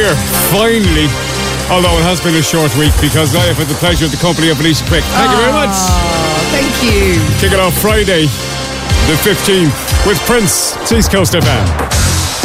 here, finally. Although it has been a short week because I have had the pleasure of the company of Alicia Quick. Thank you very much. Thank you. Kick it off Friday, the 15th, with Prince, East Coast FM.